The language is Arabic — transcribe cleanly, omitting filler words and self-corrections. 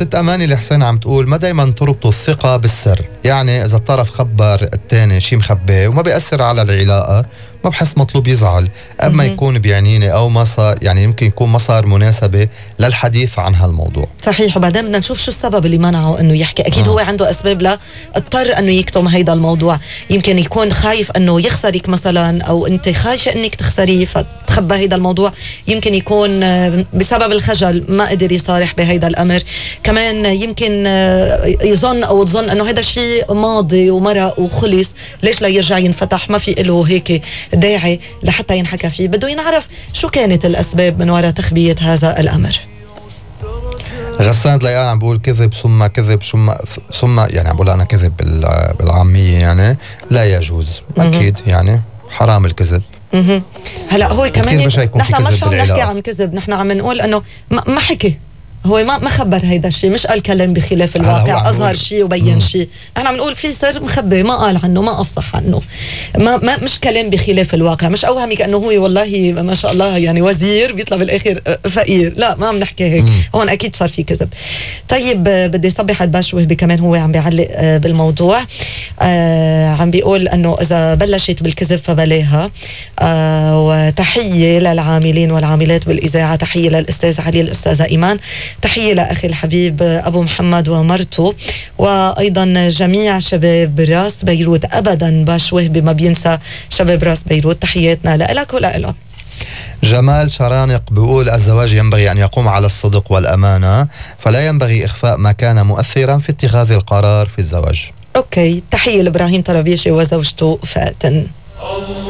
ست أماني الحسين عم تقول ما دايما تربطوا الثقة بالسر، يعني إذا الطرف خبر التاني شي مخبيه وما بيأثر على العلاقة ما بحس مطلوب يزعل. أما يكون بيعنيني أو ما صار، يعني يمكن يكون ما صار مناسبة للحديث عن هالموضوع. صحيح. وبعدين بدنا نشوف شو السبب اللي منعه انه يحكي. اكيد هو عنده اسباب لا اضطر انه يكتم هيدا الموضوع. يمكن يكون خايف انه يخسرك مثلا، او انت خايفه انك تخسريه فتخبى هيدا الموضوع. يمكن يكون بسبب الخجل ما قدر يصارح بهيدا الامر. كمان يمكن يظن او تظن انه هذا الشيء ماضي ومرق وخلص، ليش لا يرجع ينفتح؟ ما في له هيك داعي لحتى ينحكى فيه. بده ينعرف شو كانت الاسباب من وراء تخبية هذا الامر. غسان دليان عم بقول كذب ثم كذب ثم يعني عم بقول أنا كذب بالعامية، يعني لا يجوز. أكيد يعني حرام الكذب. هلا هو كمان نحن مش عم نحكي عن كذب، نحن عم نقول انه ما حكي، هو ما خبر هيدا الشيء، مش قال كلام بخلاف الواقع، اظهر شيء وبين شيء. نحن عم نقول في سر مخبي ما قال عنه، ما افصح عنه، ما مش كلام بخلاف الواقع. مش اوهمك انه هو والله ما شاء الله يعني وزير بيطلع بالاخر فقير، لا ما عم نحكي هيك. هون اكيد صار في كذب. طيب بدي صبح الباش وهبي كمان هو عم بيعلق بالموضوع. عم بيقول انه اذا بلشت بالكذب فبلاها. وتحيه للعاملين والعاملات بالاذاعه، تحيه للاستاذ علي، الاستاذه ايمان، تحية لأخي الحبيب أبو محمد ومرته، وأيضا جميع شباب راس بيروت. أبدا باش وهبي ما بينسى شباب راس بيروت، تحياتنا لك ولألهم. جمال شرانق بيقول الزواج ينبغي أن يقوم على الصدق والأمانة، فلا ينبغي إخفاء ما كان مؤثرا في اتخاذ القرار في الزواج. أوكي. تحية لإبراهيم طرابيشي وزوجته فاتن.